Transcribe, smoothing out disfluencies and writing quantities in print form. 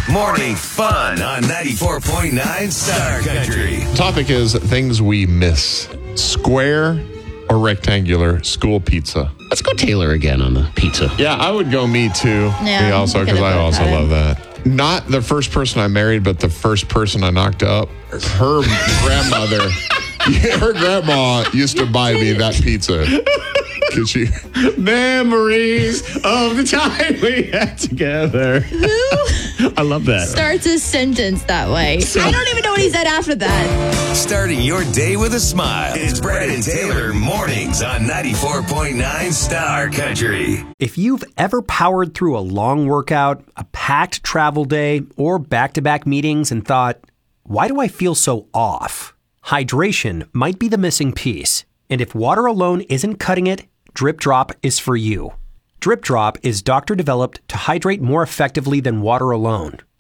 Morning fun on 94.9 Star Country. Topic is things we miss. Square or rectangular school pizza? Let's go Taylor again on the pizza. Yeah, I would go me too. Yeah, Me also, I'm because gonna I vote also that love in. that. Not the first person I married, but the first person I knocked up. Her grandmother, her grandma used to buy me that pizza. Cause she, Memories of the time we had together. I love that. Starts a sentence that way. I don't even know what he said after that. Starting your day with a smile. It's Brad and Taylor mornings on 94.9 Star Country. If you've ever powered through a long workout, a packed travel day, or back-to-back meetings and thought, why do I feel so off? Hydration might be the missing piece. And if water alone isn't cutting it, Drip Drop is for you. Drip Drop is doctor-developed to hydrate more effectively than water alone.